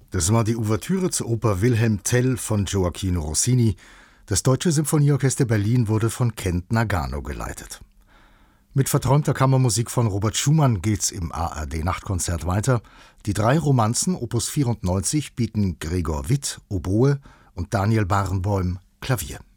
Das war die Ouvertüre zur Oper Wilhelm Tell von Gioachino Rossini. Das Deutsche Symphonieorchester Berlin wurde von Kent Nagano geleitet. Mit verträumter Kammermusik von Robert Schumann geht's im ARD-Nachtkonzert weiter. Die 3 Romanzen Opus 94 bieten Gregor Witt, Oboe und Daniel Barenboim, Klavier.